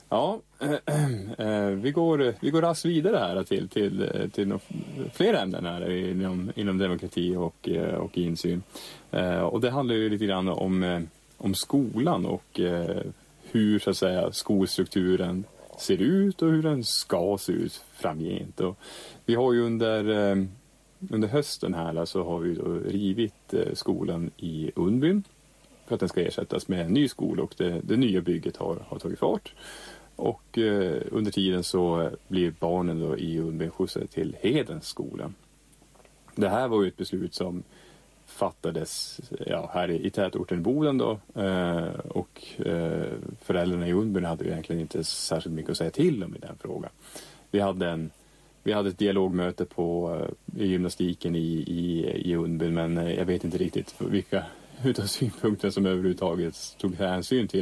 Ja, vi går raskt vidare här till fler ämnen här inom demokrati och insyn. Och det handlar ju lite grann om skolan och hur så att säga skolstrukturen ser ut och hur den ska se ut framgent. Och vi har ju under hösten här så har vi då rivit skolan i Unnbyn för att den ska ersättas med en ny skola, och det nya bygget har tagit fart. Och under tiden så blir barnen då i Unnbyn skjutsade till Hedens skola. Det här var ju ett beslut som fattades här i tätorten Boden då, och föräldrarna i Unnbyn hade ju egentligen inte särskilt mycket att säga till om i den frågan. Vi hade ett dialogmöte i gymnastiken i Unnbyn, men jag vet inte riktigt vilka utav synpunkter som överhuvudtaget tog hänsyn till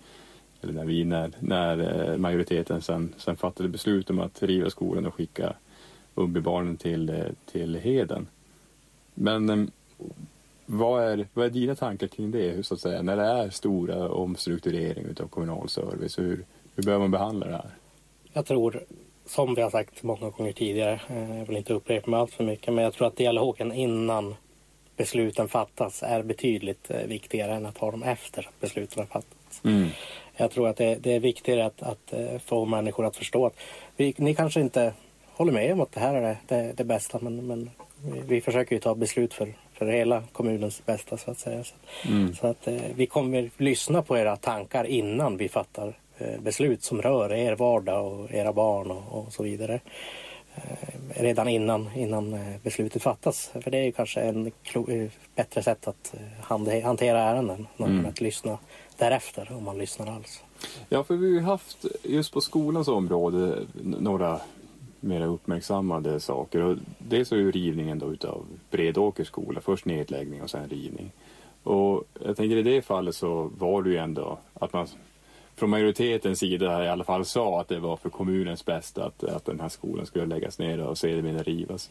när majoriteten sen fattade beslut om att riva skolan och skicka Unnbybarnen till Heden. Men vad är dina tankar kring det, så att säga, när det är stora omstrukturering av kommunal service? Hur bör man behandla det här? Jag tror, som vi har sagt många gånger tidigare, jag vill inte upprepa mig allt för mycket, men jag tror att dialogen innan besluten fattas är betydligt viktigare än att ha dem efter besluten har fattats. Mm. Jag tror att det är viktigare att få människor att förstå att ni kanske inte håller med om att det här är det bästa, men vi försöker ju ta beslut för hela kommunens bästa, så att säga. Så att vi kommer lyssna på era tankar innan vi fattar beslut som rör er vardag och era barn och så vidare. Redan innan beslutet fattas. För det är ju kanske en bättre sätt att hantera ärenden än att lyssna därefter, om man lyssnar alls. Ja, för vi har haft just på skolans område några mer uppmärksammade saker. Och dels är ju rivningen då utav Bredåkers skola. Först nedläggning och sen rivning. Och jag tänker i det fallet så var det ju ändå att man från majoritetens sida i alla fall sa att det var för kommunens bästa att den här skolan skulle läggas ner och sedermera rivas.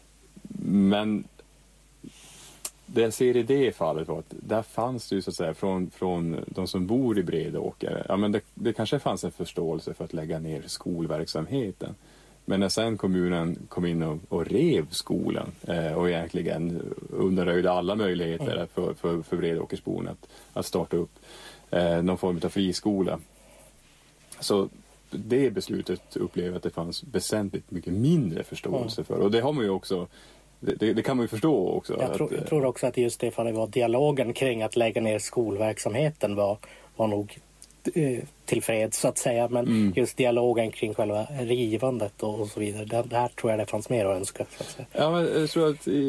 Men det jag ser i det fallet var att där fanns det ju så att säga från de som bor i Bredåker, ja men det kanske fanns en förståelse för att lägga ner skolverksamheten. Men när sen kommunen kom in och rev skolan och egentligen undanröjde alla möjligheter för Bredåkersborna att starta upp någon form av friskola. Så det beslutet upplever att det fanns väsentligt mycket mindre förståelse för. Och det har man ju också, det kan man ju förstå också. Jag tror också att just det fallet var dialogen kring att lägga ner skolverksamheten var nog tillfreds, så att säga. Men just dialogen kring själva rivandet och så vidare, där tror jag det fanns mer att önska, så att säga. Ja, men jag tror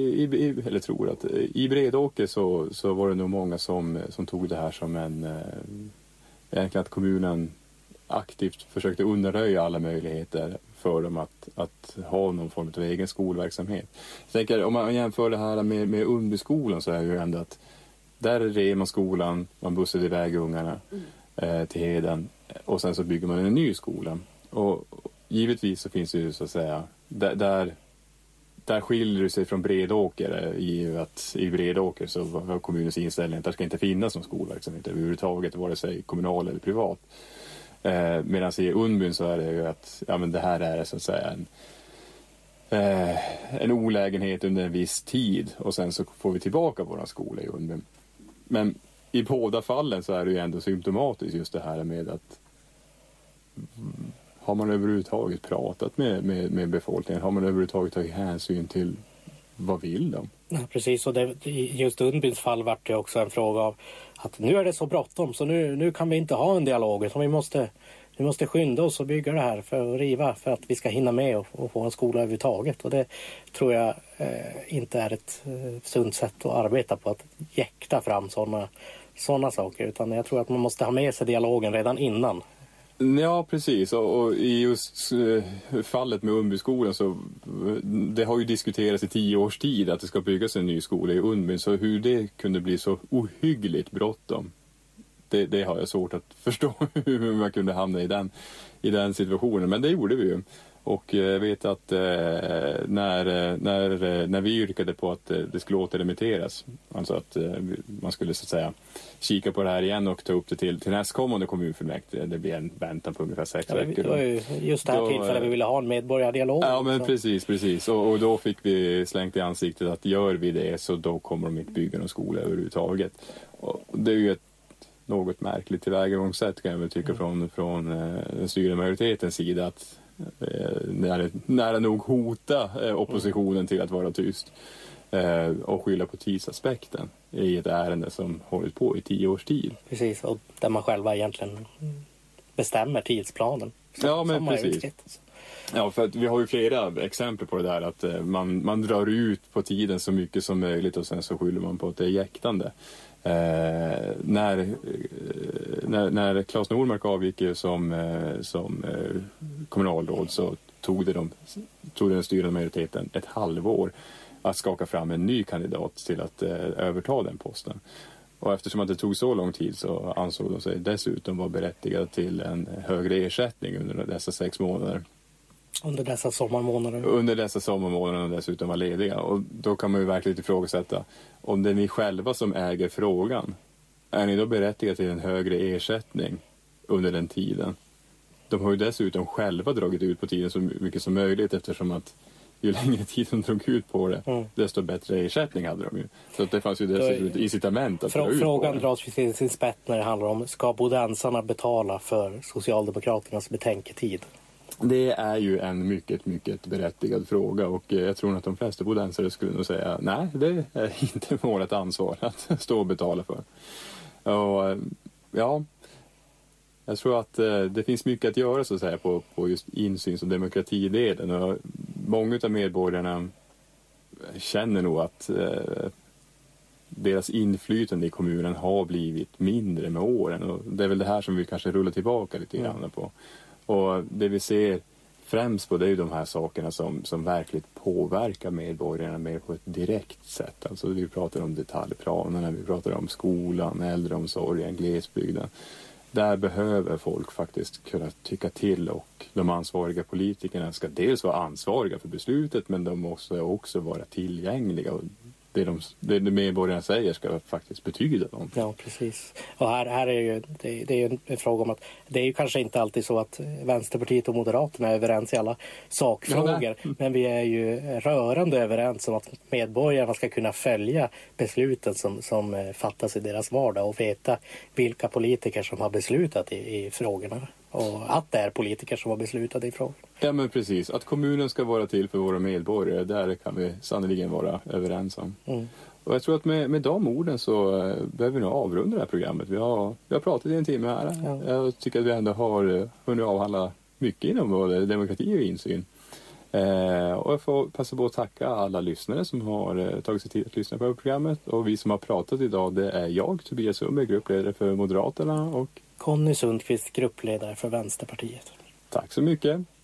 att i Bredåker så var det nog många som tog det här som egentligen att kommunen aktivt försökte undanröja alla möjligheter för dem att ha någon form av egen skolverksamhet. Jag tänker, om man jämför det här med Unnbyskolan, så är det ju ändå att där rev man skolan, man bussade iväg ungarna till Heden, och sen så bygger man en ny skola. Och givetvis så finns det ju så att säga där skiljer det sig från Bredåker i att i Bredåker så var kommunens inställning att det ska inte finnas någon skolverksamhet överhuvudtaget, vare sig kommunal eller privat. Medan i Unnbyn så är det ju att men det här är så att säga en olägenhet under en viss tid, och sen så får vi tillbaka våra skola i Unnbyn. Men i båda fallen så är det ju ändå symptomatiskt just det här med att har man överhuvudtaget pratat med befolkningen? Har man överhuvudtaget tagit hänsyn till vad vill de? Ja, precis, och just Unnbyns fall var det också en fråga av att nu är det så bråttom, så nu kan vi inte ha en dialog, utan vi måste skynda oss och bygga det här för att riva, för att vi ska hinna med och få en skola överhuvudtaget. Och det tror jag inte är ett sunt sätt att arbeta på, att jäkta fram sådana saker, utan jag tror att man måste ha med sig dialogen redan innan. Ja, precis. Och i just fallet med Unnbyskolan så det har ju diskuterats i 10 års tid att det ska byggas en ny skola i Unnbyn, så hur det kunde bli så ohyggligt bråttom, det har jag svårt att förstå hur man kunde hamna i den situationen. Men det gjorde vi ju. Och jag vet att när vi yrkade på att det skulle återremitteras, alltså att man skulle så att säga kika på det här igen och ta upp det till nästkommande kommunfullmäktige, det blir en väntan på ungefär 6 veckor. Det var ju just det här tillfället vi ville ha en medborgardialog. Ja, men precis. Och då fick vi slängt i ansiktet att gör vi det så då kommer de inte bygga någon skola överhuvudtaget. Och det är ju ett något märkligt tillvägagångssätt kan jag väl tycka från den styrande majoritetens sida, att nära nog hota oppositionen till att vara tyst och skylla på tidsaspekten i ett ärende som hållit på i 10 års tid. Precis, och där man själva egentligen bestämmer tidsplanen. Ja, men precis. Ja, för att vi har ju flera exempel på det där att man drar ut på tiden så mycket som möjligt och sen så skyller man på att det är jäktande. När Claes Normark avgick som kommunalråd så tog den styrande majoriteten ett halvår att skaka fram en ny kandidat till att överta den posten. Och eftersom det tog så lång tid så ansåg de sig dessutom vara berättigade till en högre ersättning under dessa 6 månader. Under dessa sommarmånader. Under dessa sommarmånader dessutom var lediga. Och då kan man ju verkligen ifrågasätta, om det är ni själva som äger frågan, är ni då berättigade till en högre ersättning under den tiden? De har ju dessutom själva dragit ut på tiden så mycket som möjligt, eftersom att ju längre tid de drog ut på det, desto bättre ersättning hade de ju. Så att det fanns ju dessutom ett incitament att dra ut på det. Frågan dras till sin spett när det handlar om, ska bodensarna betala för Socialdemokraternas betänketid? Det är ju en mycket, mycket berättigad fråga, och jag tror att de flesta bodensare skulle nog säga nej, det är inte vårt ansvar att stå och betala för. Och ja, jag tror att det finns mycket att göra så att säga på just insyns- och demokratidelen, och många av medborgarna känner nog att deras inflytande i kommunen har blivit mindre med åren, och det är väl det här som vi kanske rullar tillbaka lite grann på. Och det vi ser främst på, det är ju de här sakerna som verkligen påverkar medborgarna mer på ett direkt sätt. Alltså vi pratar om detaljplanerna, vi pratar om skolan, äldreomsorgen, glesbygden. Där behöver folk faktiskt kunna tycka till, och de ansvariga politikerna ska dels vara ansvariga för beslutet, men de måste också vara tillgängliga, och det medborgarna säger ska faktiskt betyda någonting. Ja, precis. Och här är ju det är en fråga om att det är ju kanske inte alltid så att Vänsterpartiet och Moderaterna är överens i alla sakfrågor, men vi är ju rörande överens om att medborgarna ska kunna följa besluten som fattas i deras vardag och veta vilka politiker som har beslutat i frågorna, och att det är politiker som har beslutat i frågor. Ja, men precis. Att kommunen ska vara till för våra medborgare, där kan vi sannolikt vara överens om. Och jag tror att med de orden så behöver vi nog avrunda det här programmet. Vi har pratat i en timme här. Ja. Jag tycker att vi ändå har hunnit avhandla mycket inom både demokrati och insyn. Och jag får passa på att tacka alla lyssnare som har tagit sig tid att lyssna på programmet. Och vi som har pratat idag, det är jag, Tobias Sundberg, gruppledare för Moderaterna, och Conny Sundqvist, gruppledare för Vänsterpartiet. Tack så mycket.